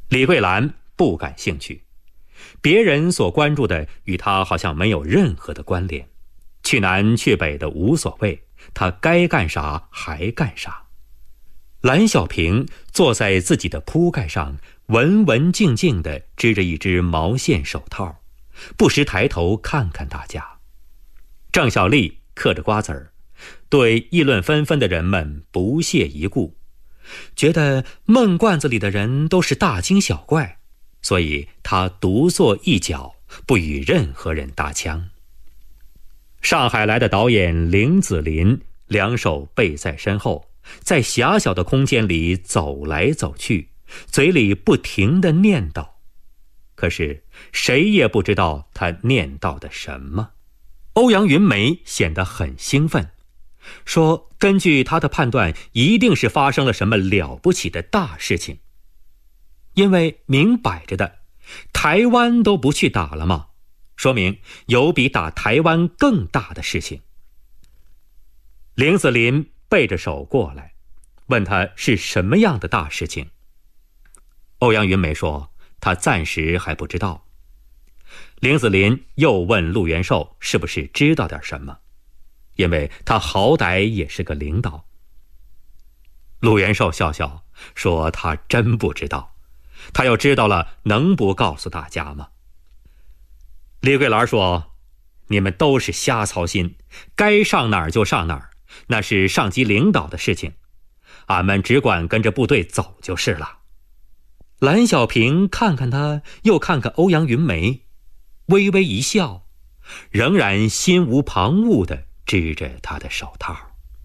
李桂兰不感兴趣，别人所关注的与他好像没有任何的关联，去南去北的无所谓，他该干啥还干啥。蓝小平坐在自己的铺盖上，文文静静地织着一只毛线手套，不时抬头看看大家。郑小丽嗑着瓜子儿，对议论纷纷的人们不屑一顾，觉得闷罐子里的人都是大惊小怪，所以他独坐一角，不与任何人搭腔。上海来的导演林子林两手背在身后，在狭小的空间里走来走去，嘴里不停地念叨，可是谁也不知道他念叨的什么。欧阳云梅显得很兴奋，说根据他的判断，一定是发生了什么了不起的大事情。因为明摆着的，台湾都不去打了嘛，说明有比打台湾更大的事情。林子林背着手过来，问他是什么样的大事情。欧阳云梅说他暂时还不知道。林子林又问陆元寿是不是知道点什么，因为他好歹也是个领导。陆元寿笑笑说他真不知道，他要知道了能不告诉大家吗？李桂兰说，你们都是瞎操心，该上哪儿就上哪儿，那是上级领导的事情，俺们只管跟着部队走就是了。蓝小平看看他，又看看欧阳云梅，微微一笑，仍然心无旁骛地织着他的手套。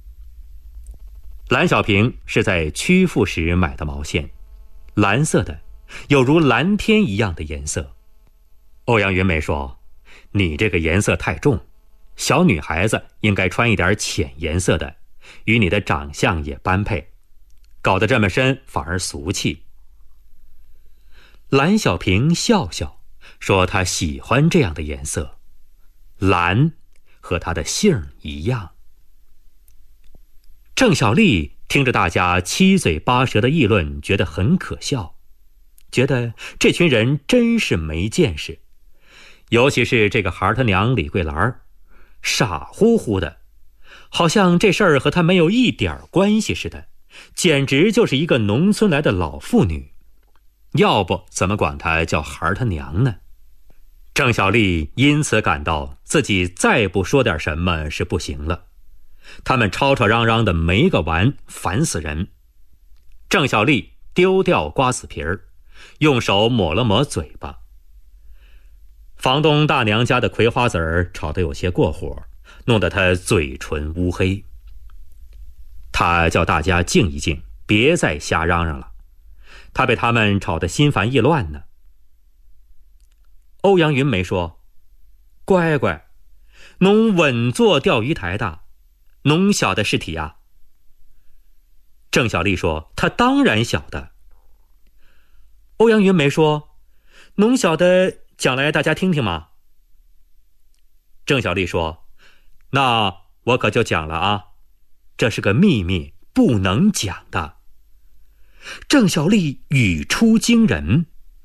蓝小平是在曲阜时买的毛线，蓝色的，有如蓝天一样的颜色。欧阳云梅说，你这个颜色太重，小女孩子应该穿一点浅颜色的，与你的长相也般配，搞得这么深反而俗气。蓝小平笑笑说他喜欢这样的颜色，蓝和他的姓一样。郑小丽听着大家七嘴八舌的议论，觉得很可笑，觉得这群人真是没见识，尤其是这个孩他娘李桂兰，傻乎乎的，好像这事儿和他没有一点关系似的，简直就是一个农村来的老妇女，要不怎么管她叫孩他娘呢？郑小丽因此感到自己再不说点什么是不行了，他们吵吵嚷嚷的没个完，烦死人。郑小丽丢掉瓜子皮儿，用手抹了抹嘴巴。房东大娘家的葵花籽儿炒得有些过火，弄得她嘴唇乌黑。她叫大家静一静，别再瞎嚷嚷了，她被他们吵得心烦意乱呢。欧阳云梅说，乖乖，侬稳坐钓鱼台的，侬晓得事体呀？郑小丽说，她当然晓得。欧阳云梅说，侬晓得讲来大家听听吗？郑小丽说，那我可就讲了啊，这是个秘密，不能讲的。郑小丽语出惊人，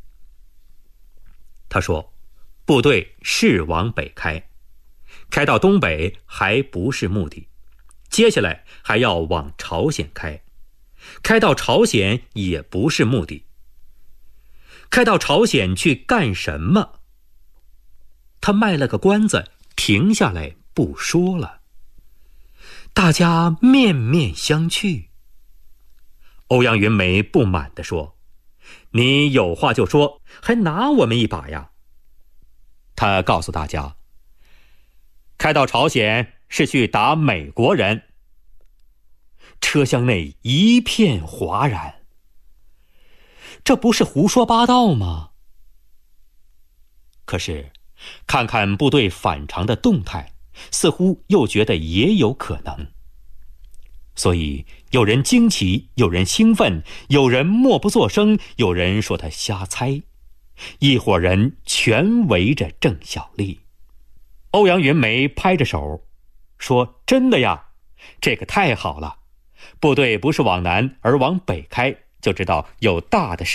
他说，部队是往北开，开到东北还不是目的，接下来还要往朝鲜开，开到朝鲜也不是目的，开到朝鲜去干什么？他卖了个关子，停下来不说了。大家面面相觑。欧阳云梅不满地说，你有话就说，还拿我们一把呀？他告诉大家，开到朝鲜是去打美国人。车厢内一片哗然，这不是胡说八道吗？可是看看部队反常的动态，似乎又觉得也有可能。所以有人惊奇，有人兴奋，有人默不作声，有人说他瞎猜，一伙人全围着郑小丽。欧阳云梅拍着手说，真的呀，这个太好了，部队不是往南而往北开，就知道有大的事